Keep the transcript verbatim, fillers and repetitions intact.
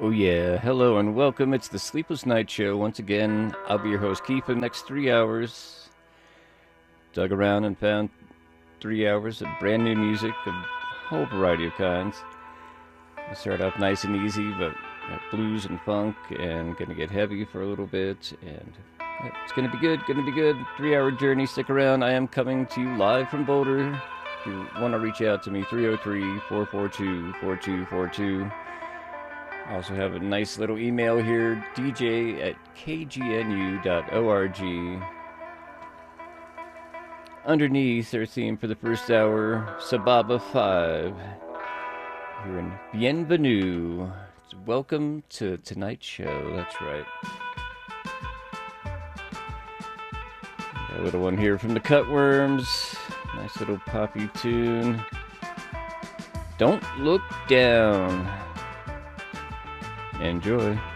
Oh yeah, hello and welcome. It's the Sleepless Night Show. Once again, I'll be your host, Keith, for the next three hours. Dug around and found three hours of brand new music of a whole variety of kinds. We'll start off nice and easy, but uh, blues and funk, and gonna get heavy for a little bit, and uh, it's gonna be good, gonna be good. Three hour journey, stick around. I am coming to you live from Boulder. If you want to reach out to me, three oh three, four four two, four two four two. I also have a nice little email here, d j at k g n u dot org. Underneath our theme for the first hour, Sababa five. Here in Bienvenue. Welcome to tonight's show, that's right. Got a little one here from the Cutworms. Nice little poppy tune. Don't Look Down. Enjoy.